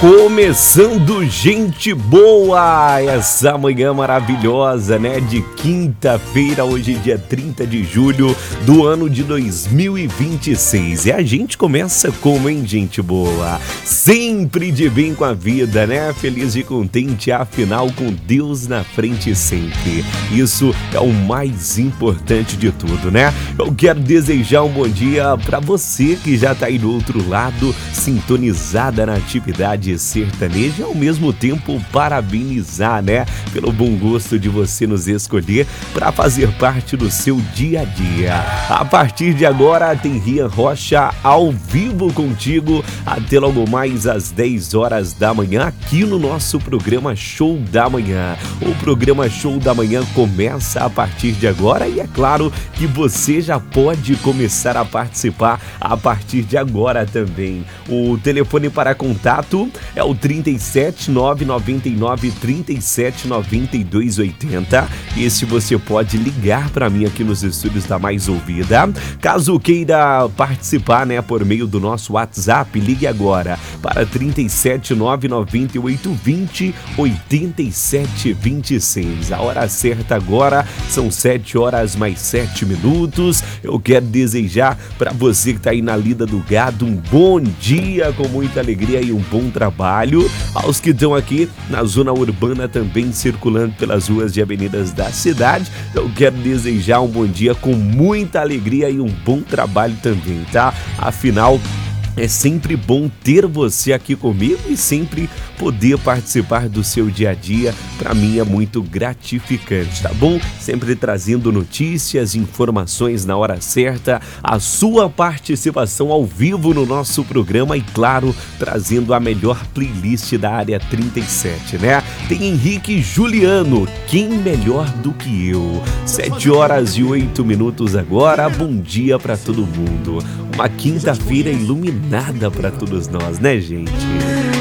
Começando, gente boa, essa manhã maravilhosa, né, de quinta-feira, hoje dia 30 de julho do ano de 2026. E a gente começa como, hein, gente boa? Sempre de bem com a vida, né? Feliz e contente, afinal, com Deus na frente sempre. Isso é o mais importante de tudo, né? Eu quero desejar um bom dia para você que já tá aí do outro lado, sintonizada na atividade sertaneja e ao mesmo tempo parabenizar, né, pelo bom gosto de você nos escolher para fazer parte do seu dia a dia. A partir de agora tem Rian Rocha ao vivo contigo até logo mais às 10 horas da manhã aqui no nosso programa Show da Manhã. O programa Show da Manhã começa a partir de agora e é claro que você já pode começar a participar a partir de agora também. O telefone para contato é o 37 999 37 92 80. Esse você pode ligar para mim aqui nos estúdios da Mais Ouvida. Caso queira participar, né, por meio do nosso WhatsApp, ligue agora para 37 998 20 87 26. A hora certa agora são 7 horas mais 7 minutos. Eu quero desejar para você que está aí na lida do gado um bom dia com muita alegria e um bom trabalho. Aos que estão aqui na zona urbana também circulando pelas ruas e avenidas da cidade, eu quero desejar um bom dia com muita alegria e um bom trabalho também, tá? Afinal, é sempre bom ter você aqui comigo e sempre poder participar do seu dia a dia. Para mim é muito gratificante, tá bom? Sempre trazendo notícias, informações na hora certa, a sua participação ao vivo no nosso programa e, claro, trazendo a melhor playlist da área 37, né? Tem Henrique Juliano, quem melhor do que eu? 7 horas e 8 minutos agora, bom dia para todo mundo. Uma quinta-feira iluminada para todos nós, né, gente?